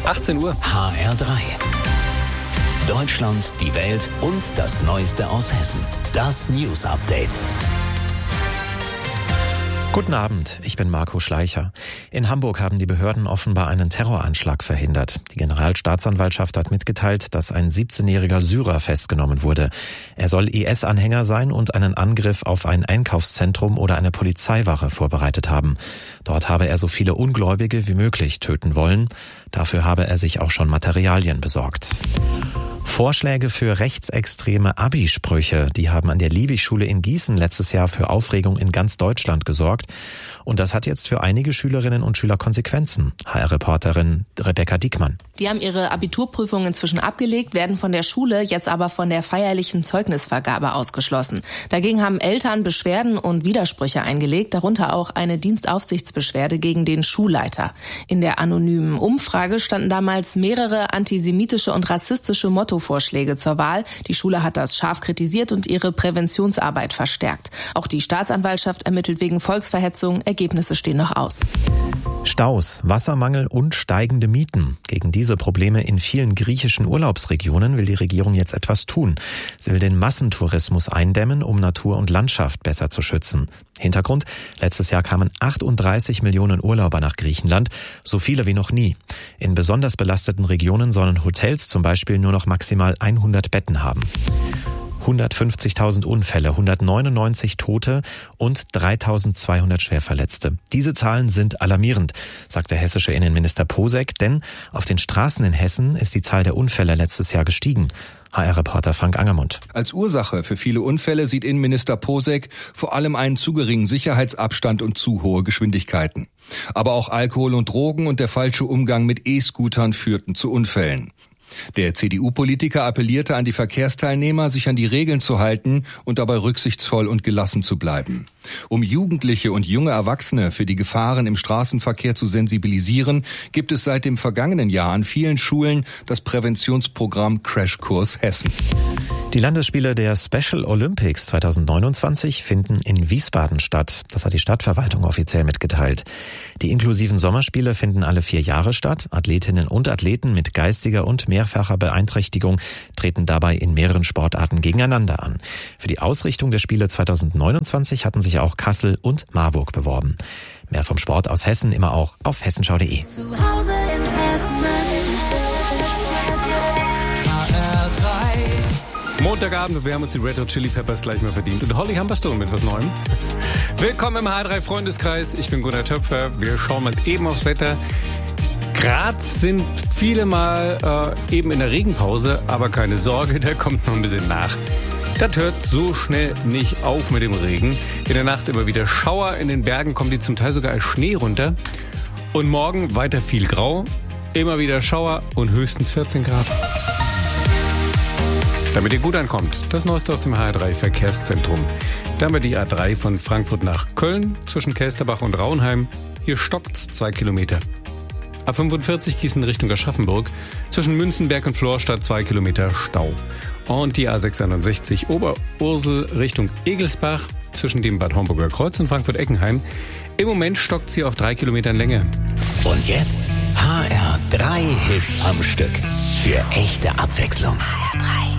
18 Uhr. HR3. Deutschland, die Welt und das Neueste aus Hessen. Das News Update. Guten Abend, ich bin Marco Schleicher. In Hamburg haben die Behörden offenbar einen Terroranschlag verhindert. Die Generalstaatsanwaltschaft hat mitgeteilt, dass ein 17-jähriger Syrer festgenommen wurde. Er soll IS-Anhänger sein und einen Angriff auf ein Einkaufszentrum oder eine Polizeiwache vorbereitet haben. Dort habe er so viele Ungläubige wie möglich töten wollen. Dafür habe er sich auch schon Materialien besorgt. Vorschläge für rechtsextreme Abi-Sprüche, die haben an der Liebig-Schule in Gießen letztes Jahr für Aufregung in ganz Deutschland gesorgt. Und das hat jetzt für einige Schülerinnen und Schüler Konsequenzen. HR-Reporterin Rebecca Diekmann. Die haben ihre Abiturprüfung inzwischen abgelegt, werden von der Schule jetzt aber von der feierlichen Zeugnisvergabe ausgeschlossen. Dagegen haben Eltern Beschwerden und Widersprüche eingelegt, darunter auch eine Dienstaufsichtsbeschwerde gegen den Schulleiter. In der anonymen Umfrage standen damals mehrere antisemitische und rassistische Mottovorschläge zur Wahl. Die Schule hat das scharf kritisiert und ihre Präventionsarbeit verstärkt. Auch die Staatsanwaltschaft ermittelt wegen Volksverhetzung. Ergebnisse stehen noch aus. Staus, Wassermangel und steigende Mieten. Gegen diese Probleme in vielen griechischen Urlaubsregionen will die Regierung jetzt etwas tun. Sie will den Massentourismus eindämmen, um Natur und Landschaft besser zu schützen. Hintergrund: letztes Jahr kamen 38 Millionen Urlauber nach Griechenland, so viele wie noch nie. In besonders belasteten Regionen sollen Hotels zum Beispiel nur noch maximal 100 Betten haben. 150.000 Unfälle, 199 Tote und 3.200 Schwerverletzte. Diese Zahlen sind alarmierend, sagt der hessische Innenminister Posek, denn auf den Straßen in Hessen ist die Zahl der Unfälle letztes Jahr gestiegen. HR-Reporter Frank Angermund. Als Ursache für viele Unfälle sieht Innenminister Posek vor allem einen zu geringen Sicherheitsabstand und zu hohe Geschwindigkeiten. Aber auch Alkohol und Drogen und der falsche Umgang mit E-Scootern führten zu Unfällen. Der CDU-Politiker appellierte an die Verkehrsteilnehmer, sich an die Regeln zu halten und dabei rücksichtsvoll und gelassen zu bleiben. Um Jugendliche und junge Erwachsene für die Gefahren im Straßenverkehr zu sensibilisieren, gibt es seit dem vergangenen Jahr an vielen Schulen das Präventionsprogramm Crashkurs Hessen. Die Landesspiele der Special Olympics 2029 finden in Wiesbaden statt. Das hat die Stadtverwaltung offiziell mitgeteilt. Die inklusiven Sommerspiele finden alle 4 Jahre statt. Athletinnen und Athleten mit geistiger und mehrfacher Beeinträchtigung treten dabei in mehreren Sportarten gegeneinander an. Für die Ausrichtung der Spiele 2029 hatten sich auch Kassel und Marburg beworben. Mehr vom Sport aus Hessen immer auch auf hessenschau.de. Zu Hause in Hessen. Montagabend, wir haben uns die Red Hot Chili Peppers gleich mal verdient. Und Holly Humberstone mit was Neuem. Willkommen im H3 Freundeskreis. Ich bin Gunnar Töpfer. Wir schauen mal eben aufs Wetter. Gerade sind viele mal eben in der Regenpause, aber keine Sorge, da kommt noch ein bisschen nach. Das hört so schnell nicht auf mit dem Regen. In der Nacht immer wieder Schauer, in den Bergen kommen die zum Teil sogar als Schnee runter. Und morgen weiter viel Grau, immer wieder Schauer und höchstens 14 Grad. Damit ihr gut ankommt, das Neueste aus dem HR3 Verkehrszentrum. Da haben wir die A3 von Frankfurt nach Köln zwischen Kelsterbach und Raunheim. Hier stockt's 2 Kilometer. A45 Gießen Richtung Aschaffenburg. Zwischen Münzenberg und Florstadt 2 Kilometer Stau. Und die A661 Oberursel Richtung Egelsbach zwischen dem Bad Homburger Kreuz und Frankfurt-Eckenheim. Im Moment stockt sie auf 3 Kilometern Länge. Und jetzt HR3 Hits am Stück. Für echte Abwechslung. HR3.